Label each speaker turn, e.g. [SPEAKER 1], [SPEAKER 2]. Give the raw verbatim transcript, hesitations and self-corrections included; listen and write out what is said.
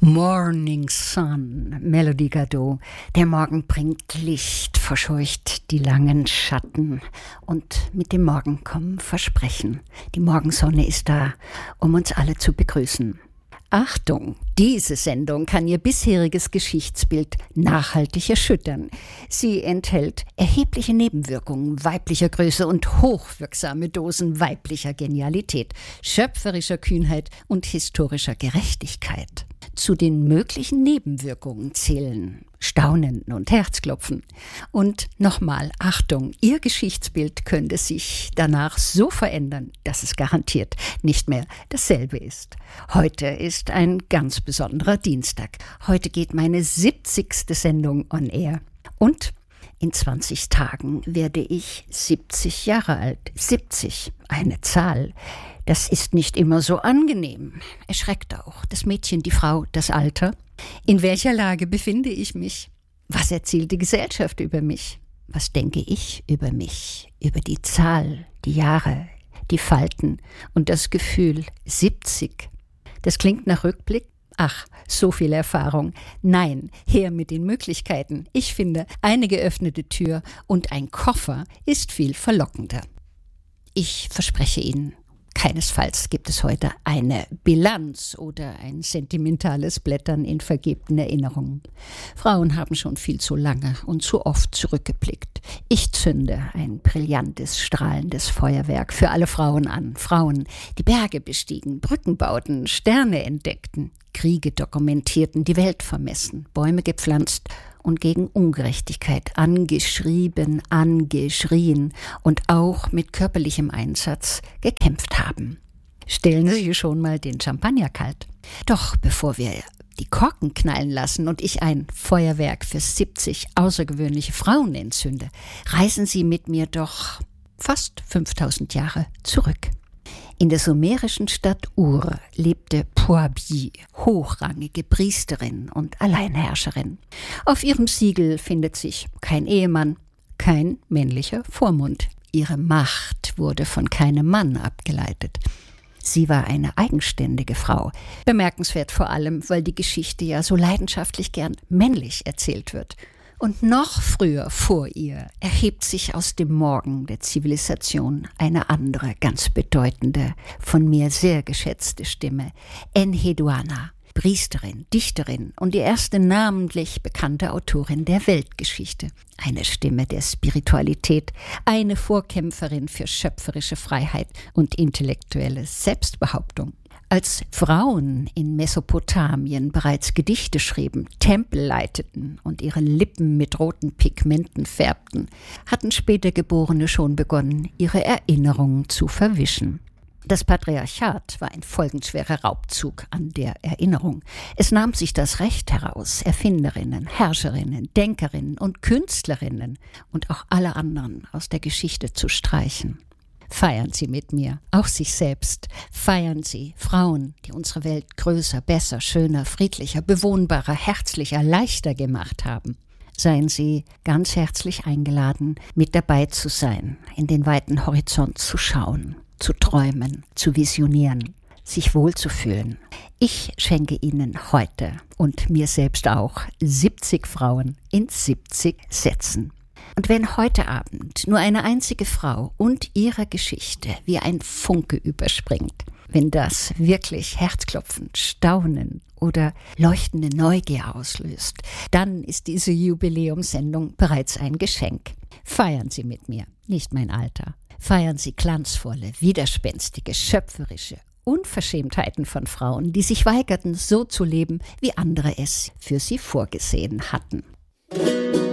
[SPEAKER 1] Morning Sun, Melody Gardot. Der Morgen bringt Licht, verscheucht die langen Schatten. Und mit dem Morgen kommen Versprechen. Die Morgensonne ist da, um uns alle zu begrüßen. Achtung, diese Sendung kann Ihr bisheriges Geschichtsbild nachhaltig erschüttern. Sie enthält erhebliche Nebenwirkungen weiblicher Größe und hochwirksame Dosen weiblicher Genialität, schöpferischer Kühnheit und historischer Gerechtigkeit. Zu den möglichen Nebenwirkungen zählen Staunen und Herzklopfen. Und nochmal, Achtung, Ihr Geschichtsbild könnte sich danach so verändern, dass es garantiert nicht mehr dasselbe ist. Heute ist ein ganz besonderer Dienstag. Heute geht meine siebzigste Sendung on air. Und in zwanzig Tagen werde ich siebzig Jahre alt. siebzig, eine Zahl. Das ist nicht immer so angenehm. Erschreckt auch das Mädchen, die Frau, das Alter. In welcher Lage befinde ich mich? Was erzählt die Gesellschaft über mich? Was denke ich über mich? Über die Zahl, die Jahre, die Falten und das Gefühl siebzig. Das klingt nach Rückblick. Ach, so viel Erfahrung. Nein, her mit den Möglichkeiten. Ich finde, eine geöffnete Tür und ein Koffer ist viel verlockender. Ich verspreche Ihnen, keinesfalls gibt es heute eine Bilanz oder ein sentimentales Blättern in vergebten Erinnerungen. Frauen haben schon viel zu lange und zu oft zurückgeblickt. Ich zünde ein brillantes, strahlendes Feuerwerk für alle Frauen an. Frauen, die Berge bestiegen, Brücken bauten, Sterne entdeckten, Kriege dokumentierten, die Welt vermessen, Bäume gepflanzt und gegen Ungerechtigkeit angeschrieben, angeschrien und auch mit körperlichem Einsatz gekämpft haben. Stellen Sie schon mal den Champagner kalt. Doch bevor wir die Korken knallen lassen und ich ein Feuerwerk für siebzig außergewöhnliche Frauen entzünde, reisen Sie mit mir doch fast fünftausend Jahre zurück. In der sumerischen Stadt Ur lebte Puabi, hochrangige Priesterin und Alleinherrscherin. Auf ihrem Siegel findet sich kein Ehemann, kein männlicher Vormund. Ihre Macht wurde von keinem Mann abgeleitet. Sie war eine eigenständige Frau. Bemerkenswert vor allem, weil die Geschichte ja so leidenschaftlich gern männlich erzählt wird. Und noch früher vor ihr erhebt sich aus dem Morgen der Zivilisation eine andere, ganz bedeutende, von mir sehr geschätzte Stimme. Enheduanna, Priesterin, Dichterin und die erste namentlich bekannte Autorin der Weltgeschichte. Eine Stimme der Spiritualität, eine Vorkämpferin für schöpferische Freiheit und intellektuelle Selbstbehauptung. Als Frauen in Mesopotamien bereits Gedichte schrieben, Tempel leiteten und ihre Lippen mit roten Pigmenten färbten, hatten später Geborene schon begonnen, ihre Erinnerungen zu verwischen. Das Patriarchat war ein folgenschwerer Raubzug an der Erinnerung. Es nahm sich das Recht heraus, Erfinderinnen, Herrscherinnen, Denkerinnen und Künstlerinnen und auch alle anderen aus der Geschichte zu streichen. Feiern Sie mit mir, auch sich selbst. Feiern Sie Frauen, die unsere Welt größer, besser, schöner, friedlicher, bewohnbarer, herzlicher, leichter gemacht haben. Seien Sie ganz herzlich eingeladen, mit dabei zu sein, in den weiten Horizont zu schauen, zu träumen, zu visionieren, sich wohlzufühlen. Ich schenke Ihnen heute und mir selbst auch siebzig Frauen in siebzig Sätzen. Und wenn heute Abend nur eine einzige Frau und ihre Geschichte wie ein Funke überspringt, wenn das wirklich Herzklopfen, Staunen oder leuchtende Neugier auslöst, dann ist diese Jubiläumssendung bereits ein Geschenk. Feiern Sie mit mir, nicht mein Alter. Feiern Sie glanzvolle, widerspenstige, schöpferische Unverschämtheiten von Frauen, die sich weigerten, so zu leben, wie andere es für sie vorgesehen hatten.